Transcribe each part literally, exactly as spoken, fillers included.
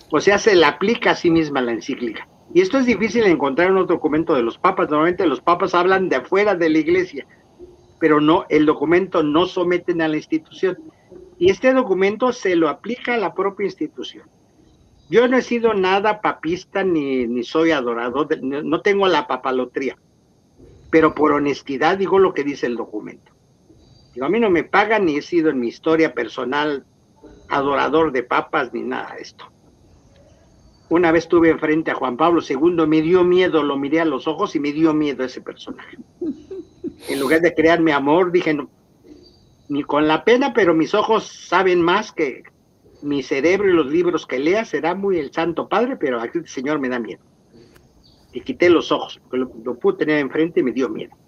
O sea, se le aplica a sí misma la encíclica. Y esto es difícil de encontrar en los documentos de los papas. Normalmente los papas hablan de afuera de la iglesia, pero no, el documento no someten a la institución. Y este documento se lo aplica a la propia institución. Yo no he sido nada papista ni, ni soy adorador, de, no tengo la papalotría, pero por honestidad digo lo que dice el documento. Digo, a mí no me pagan ni he sido en mi historia personal adorador de papas ni nada de esto. Una vez estuve enfrente a Juan Pablo segundo, me dio miedo, lo miré a los ojos y me dio miedo ese personaje. En lugar de crearme amor, dije, no, ni con la pena, pero mis ojos saben más que mi cerebro y los libros que lea, será muy el Santo Padre, pero aquí el Señor me da miedo. Y quité los ojos, porque lo, lo pude tener enfrente y me dio miedo.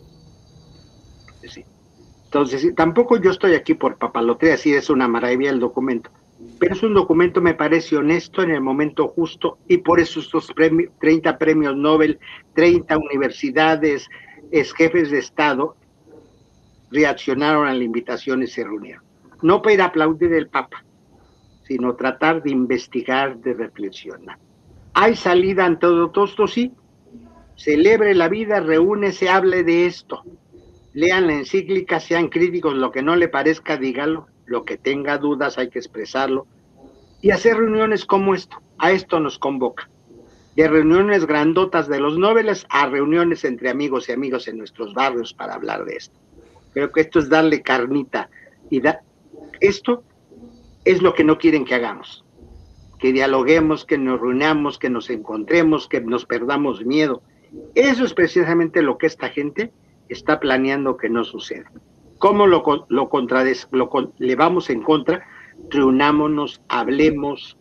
Sí. Entonces, tampoco yo estoy aquí por papalotría, sí es una maravilla el documento, pero es un documento, me parece honesto en el momento justo, y por eso estos premios, treinta premios Nobel, treinta universidades, es jefes de Estado, reaccionaron a la invitación y se reunieron. No para ir a aplaudir el Papa, sino tratar de investigar, de reflexionar. ¿Hay salida ante todo esto? Sí. Celebre la vida, reúnese, hable de esto. Lean la encíclica, sean críticos, lo que no le parezca, dígalo. Lo que tenga dudas hay que expresarlo. Y hacer reuniones como esto. A esto nos convoca. De reuniones grandotas de los noveles a reuniones entre amigos y amigos en nuestros barrios para hablar de esto. Creo que esto es darle carnita. Y da... esto es lo que no quieren que hagamos. Que dialoguemos, que nos reunamos, que nos encontremos, que nos perdamos miedo. Eso es precisamente lo que esta gente está planeando que no suceda. ¿Cómo lo, lo, contrades, lo le vamos en contra? Reunámonos, hablemos,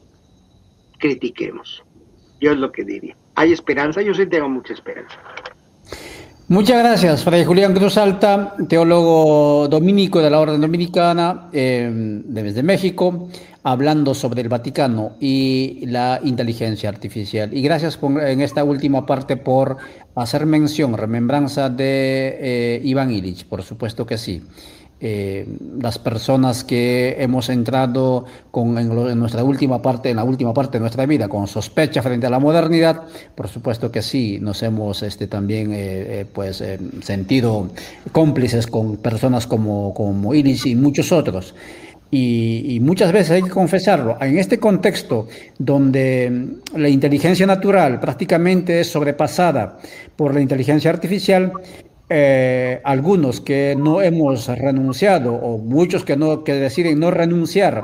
critiquemos. Yo es lo que diría. ¿Hay esperanza? Yo sí tengo mucha esperanza. Muchas gracias, Fray Julián Cruz Alta, teólogo dominico de la Orden Dominicana, eh, desde México, hablando sobre el Vaticano y la inteligencia artificial. Y gracias por, en esta última parte por hacer mención, remembranza de eh, Iván Illich, por supuesto que sí. Eh, las personas que hemos entrado con, en, lo, en nuestra última parte, en la última parte de nuestra vida, con sospecha frente a la modernidad, por supuesto que sí, nos hemos este, también eh, eh, pues, eh, sentido cómplices con personas como, como Illich y muchos otros. Y, y muchas veces hay que confesarlo, en este contexto donde la inteligencia natural prácticamente es sobrepasada por la inteligencia artificial, eh, algunos que no hemos renunciado o muchos que, no, que deciden no renunciar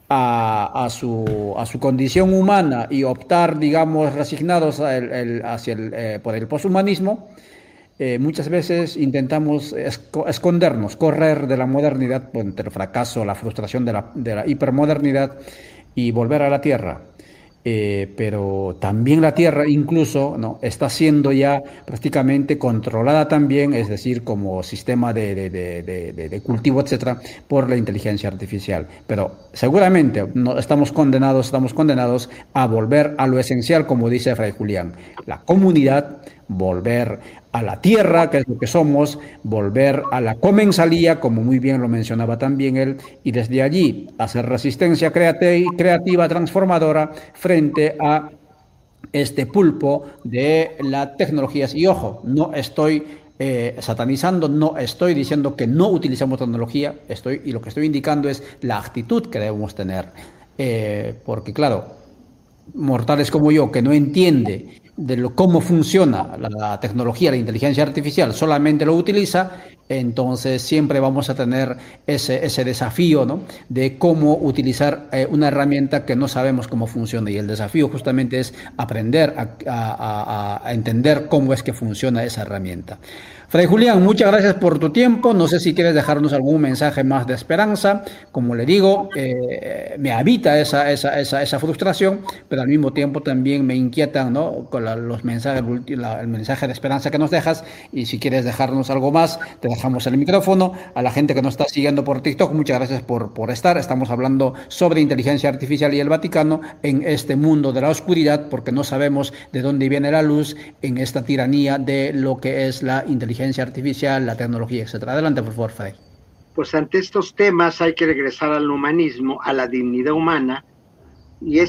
a, a, su, a su condición humana y optar, digamos, resignados a el, el, hacia el, eh, por el poshumanismo, Eh, muchas veces intentamos esco escondernos, correr de la modernidad, pues, del fracaso, la frustración de la, de la hipermodernidad y volver a la tierra. Eh, pero también la tierra incluso, ¿no?, está siendo ya prácticamente controlada también, es decir, como sistema de, de, de, de, de cultivo, etcétera, por la inteligencia artificial. Pero seguramente no, estamos condenados, estamos condenados a volver a lo esencial, como dice Fray Julián, la comunidad, volver a la tierra, que es lo que somos, volver a la comensalía, como muy bien lo mencionaba también él, y desde allí hacer resistencia creativa, transformadora, frente a este pulpo de las tecnologías. Y ojo, no estoy eh, satanizando, no estoy diciendo que no utilicemos tecnología, estoy, y lo que estoy indicando es la actitud que debemos tener. Eh, porque claro, mortales como yo, que no entiende de lo, cómo funciona la, la tecnología, la inteligencia artificial, solamente lo utiliza, entonces siempre vamos a tener ese, ese desafío, ¿no?, de cómo utilizar eh, una herramienta que no sabemos cómo funciona. Y el desafío justamente es aprender a, a, a entender cómo es que funciona esa herramienta. Fray Julián, muchas gracias por tu tiempo. No sé si quieres dejarnos algún mensaje más de esperanza. Como le digo, eh, me habita esa, esa, esa, esa frustración, pero al mismo tiempo también me inquietan, ¿no?, con la, los mensajes, la, el mensaje de esperanza que nos dejas. Y si quieres dejarnos algo más, te dejamos el micrófono. A la gente que nos está siguiendo por TikTok, muchas gracias por, por estar. Estamos hablando sobre inteligencia artificial y el Vaticano en este mundo de la oscuridad, porque no sabemos de dónde viene la luz en esta tiranía de lo que es la inteligencia artificial, la tecnología, etcétera. Adelante, por favor, Fray. Pues ante estos temas hay que regresar al humanismo, a la dignidad humana, y es